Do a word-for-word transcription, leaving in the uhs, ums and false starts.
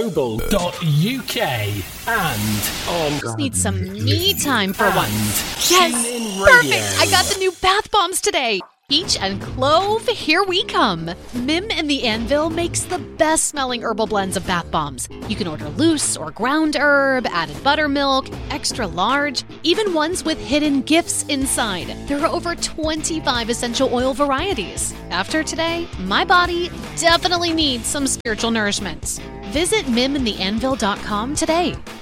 global dot U K and on Just need some me time for and once. TuneIn Yes, Radio. perfect. I got the new bath bombs today. Peach and clove, here we come. Mim and the Anvil makes the best smelling herbal blends of bath bombs. You can order loose or ground herb, added buttermilk, extra large, even ones with hidden gifts inside. There are over twenty-five essential oil varieties. After today, my body definitely needs some spiritual nourishment. Visit mim and the anvil dot com today.